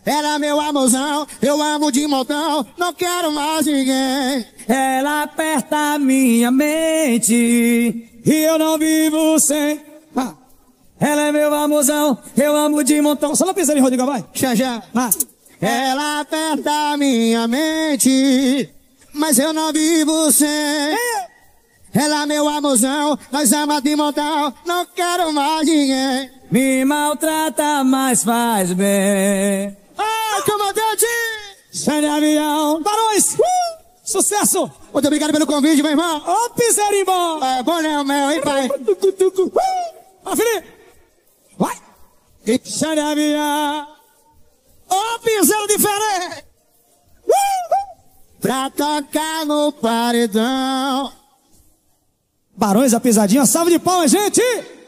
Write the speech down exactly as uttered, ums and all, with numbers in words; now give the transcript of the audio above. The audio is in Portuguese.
Era meu amorzão, eu amo de montão, não quero mais ninguém. Ela aperta minha mente e eu não vivo sem. Ah. Ela é meu amorzão, eu amo de montão. Só não pensa em Rodrigo, vai. Já, já. Ah. Ela aperta minha mente, mas eu não vivo sem. É. Ela é meu amorzão, nós amamos de montão, não quero mais ninguém. Me maltrata, mas faz bem. Ah, comandante! Sai de avião. Barões! Uh! Sucesso! Muito obrigado pelo convite, meu irmão. Ô, Piserimbom! É bom, né, o meu, hein, pai? Ó, Felipe! Vai! Sai de avião! Ô, piseiro diferente! Pra tocar no paredão. Barões, a pisadinha, salve de palmas, gente!